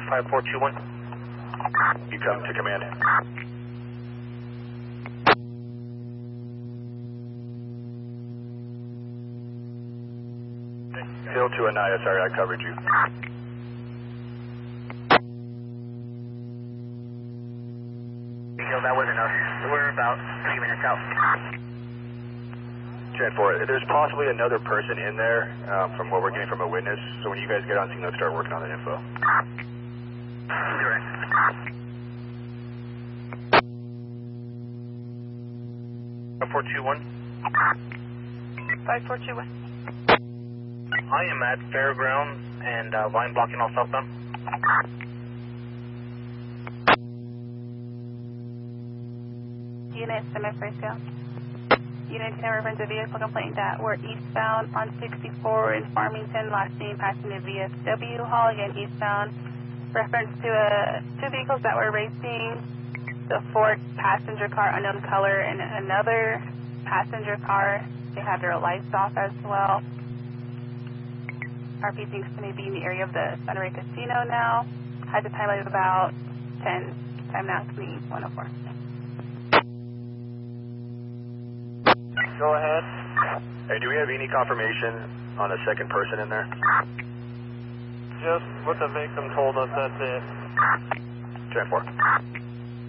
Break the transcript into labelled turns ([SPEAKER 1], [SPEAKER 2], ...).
[SPEAKER 1] 5421.
[SPEAKER 2] You come to command. Hill to Anaya, sorry I covered you.
[SPEAKER 1] Hill, that was enough. We're about 3 minutes out.
[SPEAKER 2] Jan 4, there's possibly another person in there from what we're getting from a witness, so when you guys get on scene, let's start working on that info.
[SPEAKER 1] Correct. 5421.
[SPEAKER 3] 5421.
[SPEAKER 1] I am at Fairgrounds and line blocking all southbound.
[SPEAKER 3] Unit semi-Frisco. Unit 10 reference a vehicle complaint that we're eastbound on 64 in Farmington, last name passing a VFW haul, again eastbound. Reference to two vehicles that were racing, the Ford passenger car, unknown color, and another passenger car. They have their lights off as well. RP thinks to be in the area of the Sunray Casino now. Had the time of about 10. Time now to be 104.
[SPEAKER 1] Go ahead.
[SPEAKER 2] Hey, do we have any confirmation on a second person in there?
[SPEAKER 1] Just what the victim told us, that's it.
[SPEAKER 2] Jan 4.